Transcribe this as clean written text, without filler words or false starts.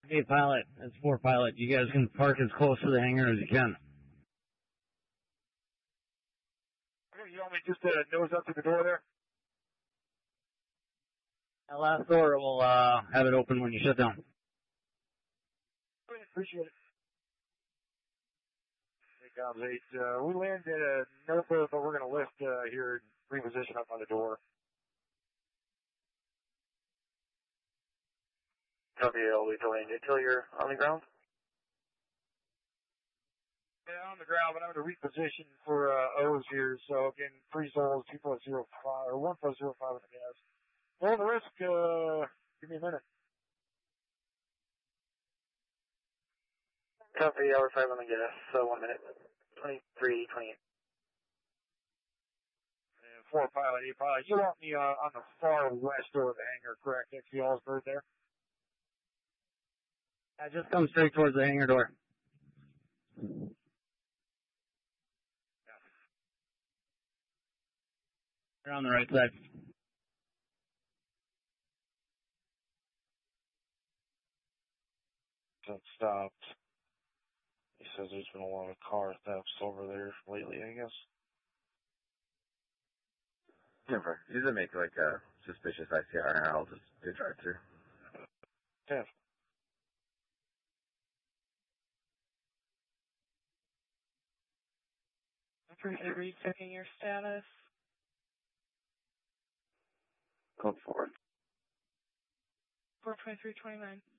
Hey, pilot. It's 4 pilot. You guys can park as close to the hangar as you can. Okay, you want me just to nose up to the door there? That last door will have it open when you shut down. Appreciate it. Hey, Coms 8. We landed at Napa, but we're going to lift here and reposition up on the door. Copy, I'll wait till I get till you're on the ground. Yeah, on the ground, but I'm going to reposition for O's here. So again, free souls 2+05 or 1+05 with the gas. Well, the risk, give me a minute. Copy, hour 5 on the gas, so 1 minute. 23, 28. And 4 pilot, 8 pilot. You want me on the far west door of the hangar, correct? Next to y'all's bird there? Yeah, just come straight towards the hangar door. Yeah. You're on the right side. That stopped. He says there's been a lot of car thefts over there lately, I guess. Never. You doesn't make like a suspicious ICR, I'll just do drive through. Yeah. Appreciate you checking your status. Code 4. 42329.